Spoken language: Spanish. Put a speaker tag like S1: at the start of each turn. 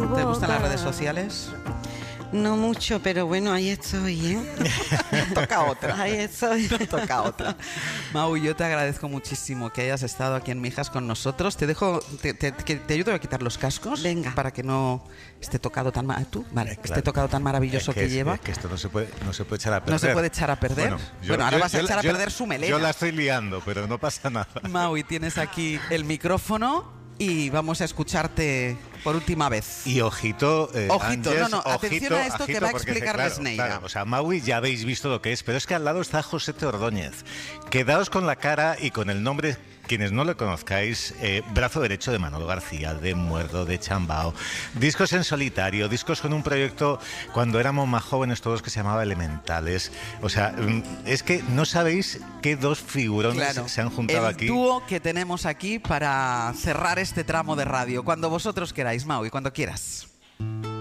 S1: ¿Te gustan las redes sociales?
S2: No mucho, pero bueno, ahí estoy, ¿eh?
S1: Toca otra.
S2: Ahí estoy.
S1: Toca otra. Mau, yo te agradezco muchísimo que hayas estado aquí en Mijas con nosotros. Te dejo, te ayudo a quitar los cascos.
S2: Venga.
S1: Para que no esté tocado tan
S3: Claro.
S1: esté tocado tan maravilloso que lleva.
S3: Es que esto no se puede echar a perder.
S1: No se puede echar a perder. Bueno, ahora vas a echar a perder su melena.
S3: Yo la estoy liando, pero no pasa nada.
S1: Mau, y tienes aquí el micrófono y vamos a escucharte por última vez.
S3: Y ojito, Ángeles,
S1: atención a esto que va a
S3: porque
S1: explicarles Neida.
S3: Claro, o sea, Maui ya habéis visto lo que es, pero es que al lado está José Ordóñez. Quedaos con la cara y con el nombre. Quienes no lo conozcáis, brazo derecho de Manolo García, de Muerdo, de Chambao, discos en solitario, discos con un proyecto cuando éramos más jóvenes todos que se llamaba Elementales. O sea, es que no sabéis qué dos figurones se han juntado aquí.
S1: El dúo que tenemos aquí para cerrar este tramo de radio. Cuando vosotros queráis, Mau, y cuando quieras.